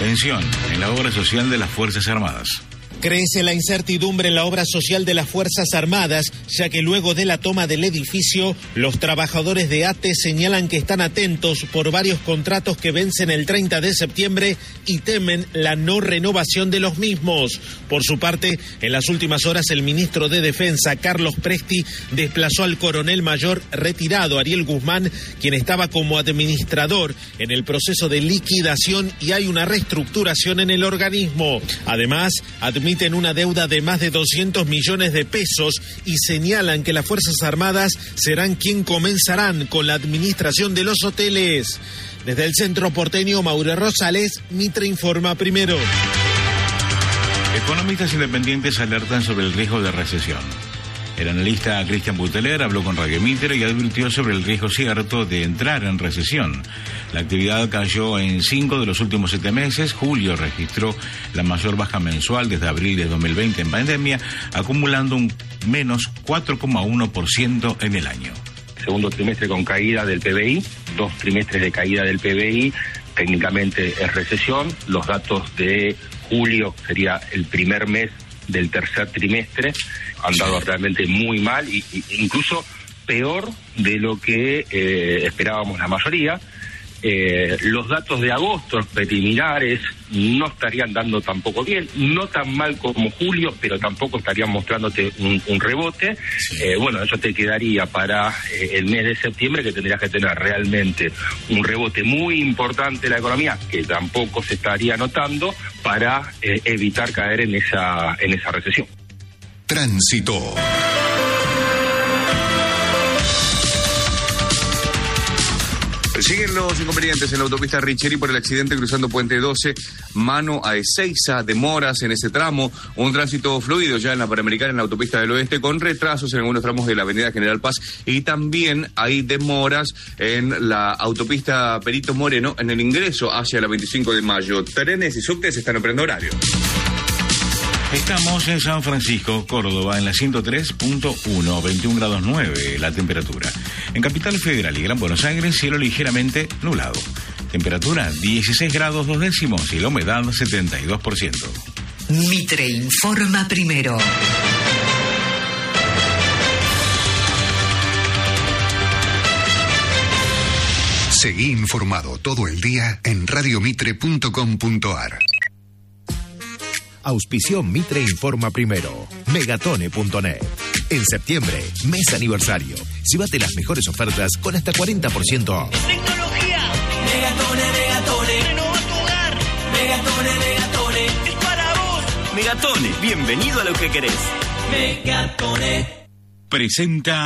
Tensión en la obra social de las Fuerzas Armadas. Crece la incertidumbre en la obra social de las Fuerzas Armadas, ya que luego de la toma del edificio, los trabajadores de ATE señalan que están atentos por varios contratos que vencen el 30 de septiembre y temen la no renovación de los mismos. Por su parte, en las últimas horas, el ministro de Defensa, Carlos Presti, desplazó al coronel mayor retirado, Ariel Guzmán, quien estaba como administrador en el proceso de liquidación, y hay una reestructuración en el organismo. Además, admiten una deuda de más de 200 millones de pesos y señalan que las Fuerzas Armadas serán quien comenzarán con la administración de los hoteles. Desde el centro porteño, Mauro Rosales, Mitre Informa Primero. Economistas independientes alertan sobre el riesgo de recesión. El analista Cristian Buteler habló con Radio Mitre y advirtió sobre el riesgo cierto de entrar en recesión. La actividad cayó en 5 de los últimos 7 meses. Julio registró la mayor baja mensual desde abril de 2020 en pandemia, acumulando un menos 4,1% en el año. Segundo trimestre con caída del PBI, 2 trimestres de caída del PBI, técnicamente es recesión. Los datos de julio sería el primer mes del tercer trimestre, han dado realmente muy mal, y incluso peor de lo que esperábamos la mayoría. Los datos de agosto preliminares no estarían dando tampoco bien, no tan mal como julio, pero tampoco estarían mostrándote un rebote. Bueno, eso te quedaría para el mes de septiembre, que tendrías que tener realmente un rebote muy importante de la economía, que tampoco se estaría notando, para evitar caer en esa recesión. Tránsito. Siguen los inconvenientes en la autopista Richeri por el accidente cruzando Puente 12, mano a Ezeiza, demoras en ese tramo, un tránsito fluido ya en la Panamericana, en la autopista del Oeste, con retrasos en algunos tramos de la avenida General Paz, y también hay demoras en la autopista Perito Moreno, en el ingreso hacia la 25 de mayo. Trenes y subtes están operando horario. Estamos en San Francisco, Córdoba, en la 103.1, 21 grados 9 la temperatura. En Capital Federal y Gran Buenos Aires, cielo ligeramente nublado. Temperatura 16 grados 2 décimos y la humedad 72%. Mitre Informa Primero. Seguí informado todo el día en radiomitre.com.ar. Auspició Mitre Informa Primero. Megatone.net. En septiembre, mes aniversario. Llévate las mejores ofertas con hasta 40% off. Tecnología. Megatone. Renova tu hogar. Megatone. Es para vos. Megatone. Bienvenido a lo que querés. Megatone. Presenta